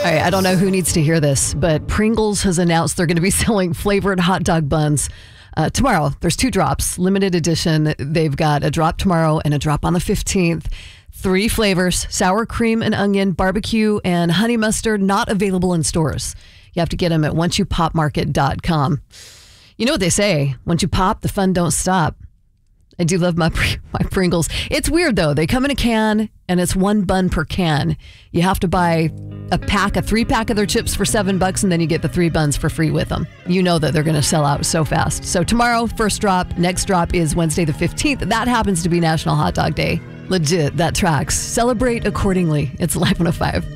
All right, I don't know who needs to hear this, but Pringles has announced they're going to be selling flavored hot dog buns tomorrow. There's 2 drops, limited edition. They've got a drop tomorrow and a drop on the 15th. 3 flavors, sour cream and onion, barbecue, and honey mustard, not available in stores. You have to get them at onceyoupopmarket.com. You know what they say, once you pop, the fun don't stop. I do love my Pringles. It's weird, though. They come in a can, and it's 1 bun per can. You have to buy a 3-pack of their chips for $7, and then you get the 3 buns for free with them. You know that they're going to sell out so fast. So tomorrow, first drop. Next drop is Wednesday the 15th. That happens to be National Hot Dog Day. Legit, that tracks. Celebrate accordingly. It's Live 105.